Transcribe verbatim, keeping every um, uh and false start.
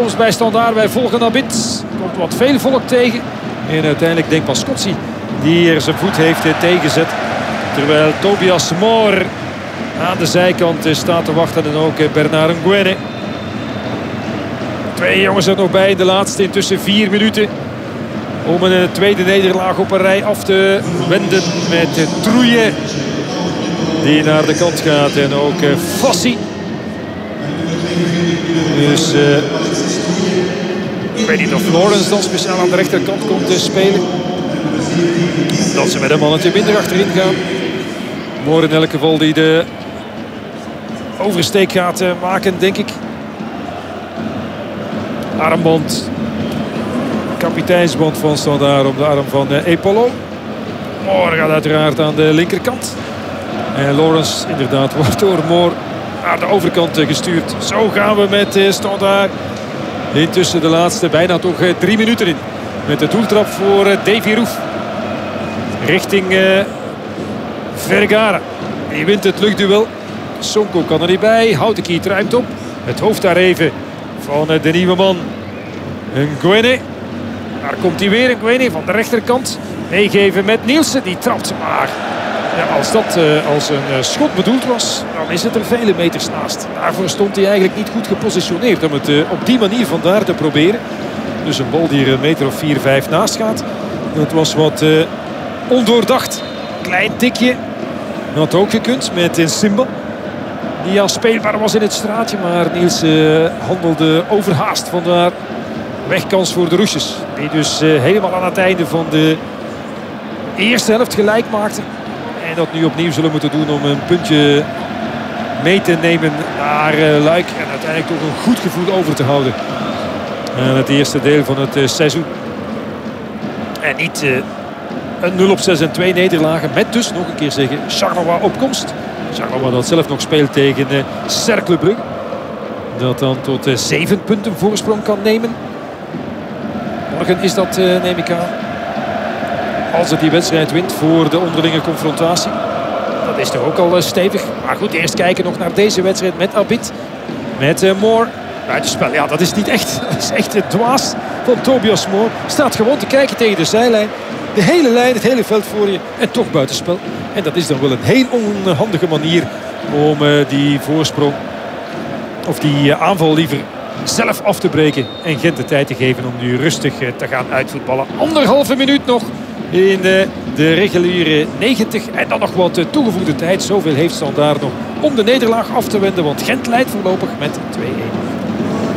wissels bij Standaard. Wij volgen Abid. Komt wat veel volk tegen. En uiteindelijk denkt Pascozzi die er zijn voet heeft tegengezet. Terwijl Tobias Moore aan de zijkant staat te wachten. En ook Bernard Nguene. Twee jongens er nog bij in de laatste intussen vier minuten. Om een tweede nederlaag op een rij af te wenden met Trouillet. Die naar de kant gaat. En ook uh, Fassi. Dus uh, ik weet niet of Lawrence dan speciaal aan de rechterkant komt te spelen. Dat ze met een mannetje minder achterin gaan. Moore in elk geval die de oversteek gaat uh, maken, denk ik. Armband. Kapiteinsband van Standaard op de arm van uh, Epolo. Moore gaat uiteraard aan de linkerkant. En Lawrence inderdaad wordt door Moore naar de overkant gestuurd. Zo gaan we met uh, Standaard. Intussen de laatste bijna toch uh, drie minuten in. Met de doeltrap voor uh, Davy Roef. Richting uh, Vergara. Die wint het luchtduel. Sonko kan er niet bij. Houtenkiet ruimt op. Het hoofd daar even van uh, de nieuwe man. Nguene. Daar komt hij weer. Nguene van de rechterkant. Meegeven met Nielsen. Die trapt maar. Ja, als dat uh, als een uh, schot bedoeld was, dan is het er vele meters naast. Daarvoor stond hij eigenlijk niet goed gepositioneerd om het uh, op die manier vandaar te proberen. Dus een bal die er een meter of vier, vijf naast gaat. Dat was wat uh, ondoordacht. Klein tikje. Had ook gekund met een Simba. Die al speelbaar was in het straatje. Maar Niels uh, handelde overhaast. Vandaar wegkans voor de Roesjes. Die dus uh, helemaal aan het einde van de eerste helft gelijk maakte. En dat nu opnieuw zullen moeten doen om een puntje mee te nemen naar uh, Luik. En uiteindelijk toch een goed gevoel over te houden. Uh, het eerste deel van het uh, seizoen. En niet uh, een nul op zes en twee nederlagen. Met dus, nog een keer zeggen, Charleroi op komst. Charleroi dat zelf nog speelt tegen uh, Cercle Brugge. Dat dan tot uh, zeven punten voorsprong kan nemen. Morgen is dat, uh, neem ik aan. Als het die wedstrijd wint voor de onderlinge confrontatie. Dat is toch ook al uh, stevig. Maar goed, eerst kijken nog naar deze wedstrijd met Abid. Met uh, Moore. Buitenspel, ja, dat is niet echt. Dat is echt het dwaas van Tobias Moore. Staat gewoon te kijken tegen de zijlijn. De hele lijn, het hele veld voor je. En toch buitenspel. En dat is dan wel een heel onhandige manier om uh, die voorsprong. Of die uh, aanval liever zelf af te breken. En Gent de tijd te geven om nu rustig uh, te gaan uitvoetballen. Anderhalve minuut nog in de, de reguliere negentig. En dan nog wat uh, toegevoegde tijd. Zoveel heeft Standaard nog om de nederlaag af te wenden. Want Gent leidt voorlopig met twee-een.